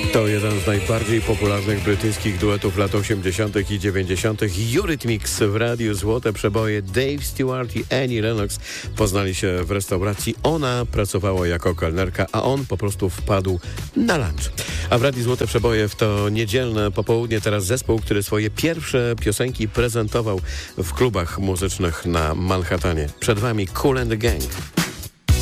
To jeden z najbardziej popularnych brytyjskich duetów lat 80. i 90. Eurythmics w radiu. Złote przeboje. Dave Stewart i Annie Lennox poznali się w restauracji. Ona pracowała jako kelnerka, a on po prostu wpadł na lunch. A w radiu Złote przeboje w to niedzielne popołudnie teraz zespół, który swoje pierwsze piosenki prezentował w klubach muzycznych na Manhattanie. Przed wami Kool and the Gang.